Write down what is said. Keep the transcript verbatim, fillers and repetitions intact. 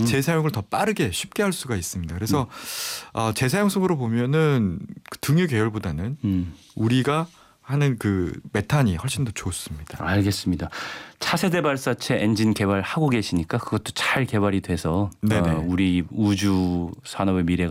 재사용을 더 빠르게 쉽게 할 수가 있습니다. 그래서 음. 어, 재사용성으로 보면은 등유 계열보다는 음. 우리가 하는 그 메탄이 훨씬 더 좋습니다. 알겠습니다. 차세대 발사체 엔진 개발하고 계시니까 그것도 잘 개발이 돼서 어, 우리 우주 산업의 미래가